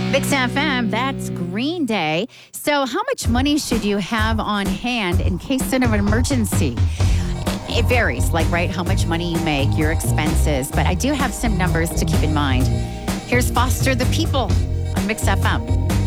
Mix FM, that's Green Day. So how much money should you have on hand in case of an emergency? It varies, right, how much money you make, your expenses. But I do have some numbers to keep in mind. Here's Foster the People on Mix FM.